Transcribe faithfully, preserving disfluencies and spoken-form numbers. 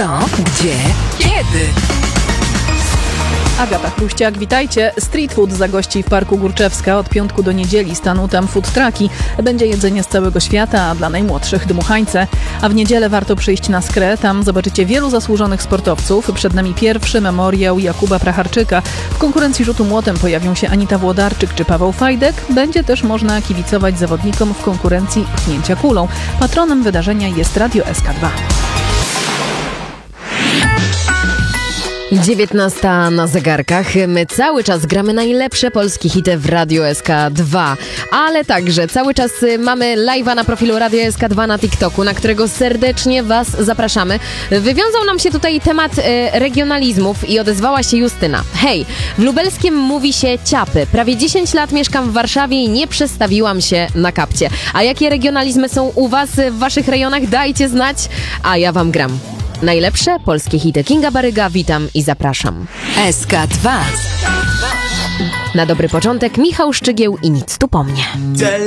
Co? Gdzie? Kiedy? Agata Chruściak, witajcie. Street food zagości w Parku Górczewska. Od piątku do niedzieli staną tam food trucki. Będzie jedzenie z całego świata, a dla najmłodszych dmuchańce. A w niedzielę warto przyjść na Skrę. Tam zobaczycie wielu zasłużonych sportowców. Przed nami pierwszy memoriał Jakuba Pracharczyka. W konkurencji rzutu młotem pojawią się Anita Włodarczyk czy Paweł Fajdek. Będzie też można kibicować zawodnikom w konkurencji pchnięcia kulą. Patronem wydarzenia jest Radio S K dwa. dziewiętnasta na zegarkach. My cały czas gramy najlepsze polskie hity w Radio S K dwa, ale także cały czas mamy live'a na profilu Radio S K dwa na TikToku, na którego serdecznie Was zapraszamy. Wywiązał nam się tutaj temat e, regionalizmów i odezwała się Justyna. Hej, w lubelskim mówi się ciapy. Prawie dziesięć lat mieszkam w Warszawie i nie przestawiłam się na kapcie. A jakie regionalizmy są u Was w Waszych rejonach? Dajcie znać, a ja Wam gram. Najlepsze polskie hity. Kinga Baryga, witam i zapraszam. S K dwa. Na dobry początek Michał Szczygieł i nic tu po mnie.